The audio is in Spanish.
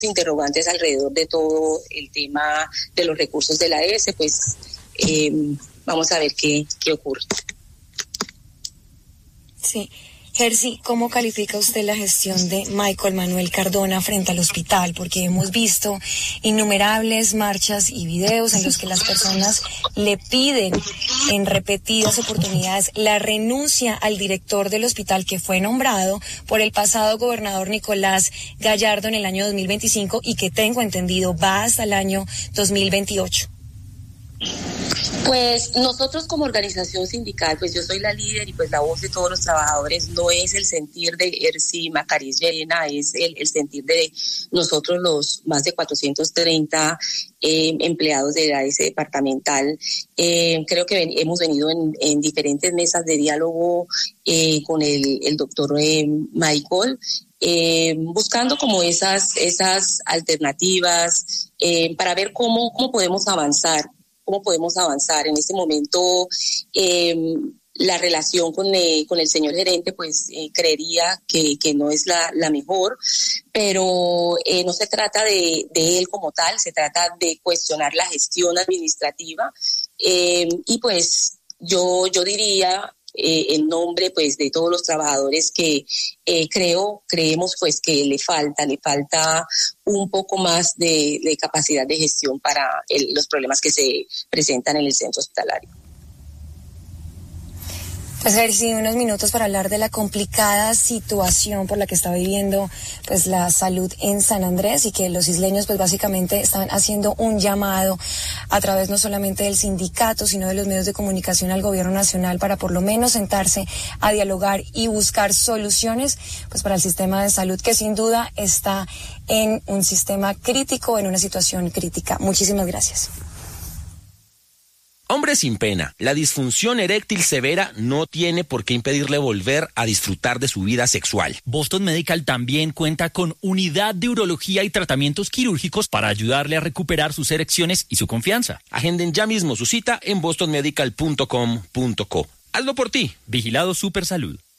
interrogantes alrededor de todo el tema de los recursos de la ES, pues vamos a ver qué ocurre. Sí. Jersey, ¿cómo califica usted la gestión de Michael Manuel Cardona frente al hospital? Porque hemos visto innumerables marchas y videos en los que las personas le piden en repetidas oportunidades la renuncia al director del hospital que fue nombrado por el pasado gobernador Nicolás Gallardo en el año 2025 y que tengo entendido va hasta el año 2028. Pues nosotros como organización sindical, pues yo soy la líder y pues la voz de todos los trabajadores, no es el sentir de Jersey Macariz Llerena, es el sentir de nosotros los más de 430 empleados de la AS departamental. Creo que hemos venido en diferentes mesas de diálogo con el doctor Michael, buscando como esas alternativas para ver cómo podemos avanzar. ¿Cómo podemos avanzar? En este momento la relación con el señor gerente pues creería que no es la mejor, pero no se trata de él como tal, se trata de cuestionar la gestión administrativa y pues yo diría en nombre pues de todos los trabajadores que creemos pues que le falta un poco más de capacidad de gestión para los problemas que se presentan en el centro hospitalario. Pues a ver si unos minutos para hablar de la complicada situación por la que está viviendo pues la salud en San Andrés y que los isleños pues básicamente están haciendo un llamado a través no solamente del sindicato sino de los medios de comunicación al gobierno nacional para por lo menos sentarse a dialogar y buscar soluciones pues para el sistema de salud que sin duda está en un sistema crítico, en una situación crítica. Muchísimas gracias. Hombre sin pena, la disfunción eréctil severa no tiene por qué impedirle volver a disfrutar de su vida sexual. Boston Medical también cuenta con unidad de urología y tratamientos quirúrgicos para ayudarle a recuperar sus erecciones y su confianza. Agenden ya mismo su cita en bostonmedical.com.co. Hazlo por ti. Vigilado Supersalud.